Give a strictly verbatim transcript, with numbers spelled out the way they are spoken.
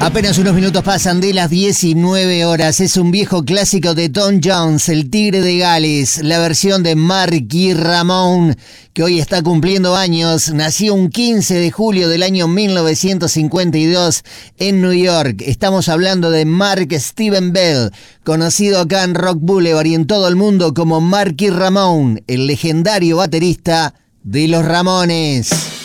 Apenas unos minutos pasan de las diecinueve horas. Es un viejo clásico de Tom Jones, El Tigre de Gales, la versión de Marky Ramone, que hoy está cumpliendo años. Nació un quince de julio del año mil novecientos cincuenta y dos en New York. Estamos hablando de Mark Steven Bell, conocido acá en Rock Boulevard y en todo el mundo como Marky Ramone, el legendario baterista de los Ramones.